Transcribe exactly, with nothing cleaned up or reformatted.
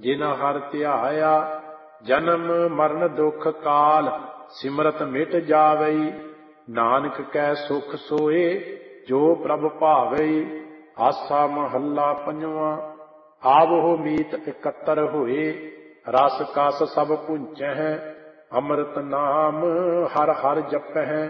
ਜਿਨ ਹਰਿ ਧਿਆਇਆ। ਜਨਮ ਮਰਨ ਦੁਖ ਕਾਲ ਸਿਮਰਤ ਮਿਟ ਜਾਵਈ। ਨਾਨਕ ਕੈ ਸੁਖ ਸੋਏ ਜੋ ਪ੍ਰਭ ਭਾਵਈ। ਆਸਾ ਮਹੱਲਾ ਪੰਜਵਾਂ। ਆਵਹੁ ਮੀਤ ਇਕੱਤਰ ਹੋਏ ਰਸ ਕਸ ਸਭ ਭੁੰਚਹਿ। ਅੰਮ੍ਰਿਤ ਨਾਮ ਹਰਿ ਹਰਿ ਜਪਹਿ